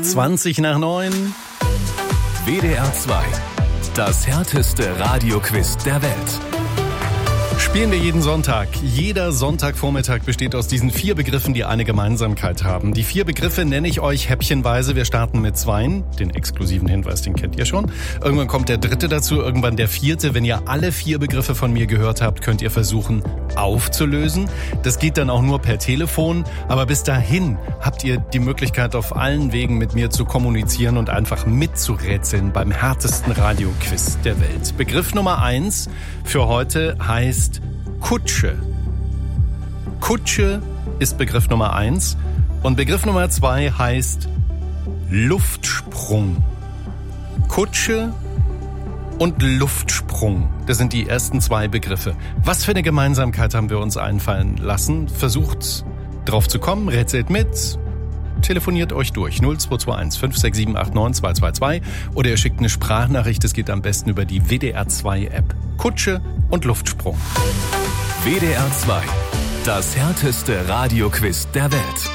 20 nach 9. WDR 2. Das härteste Radioquiz der Welt. Spielen wir jeden Sonntag. Jeder Sonntagvormittag besteht aus diesen 4 Begriffen, die eine Gemeinsamkeit haben. Die 4 Begriffe nenne ich euch häppchenweise. Wir starten mit 2. Den exklusiven Hinweis, den kennt ihr schon. Irgendwann kommt der 3. dazu, irgendwann der 4. Wenn ihr alle 4 Begriffe von mir gehört habt, könnt ihr versuchen aufzulösen. Das geht dann auch nur per Telefon. Aber bis dahin habt ihr die Möglichkeit, auf allen Wegen mit mir zu kommunizieren und einfach mitzurätseln beim härtesten Radioquiz der Welt. Begriff Nummer 1 für heute heißt Kutsche. Kutsche ist Begriff Nummer 1 und Begriff Nummer 2 heißt Luftsprung. Kutsche und Luftsprung, das sind die ersten 2 Begriffe. Was für eine Gemeinsamkeit haben wir uns einfallen lassen? Versucht drauf zu kommen, rätselt mit, telefoniert euch durch 0221 567 89 222 oder ihr schickt eine Sprachnachricht, das geht am besten über die WDR 2 App. Kutsche und Luftsprung. WDR 2. Das härteste Radioquiz der Welt.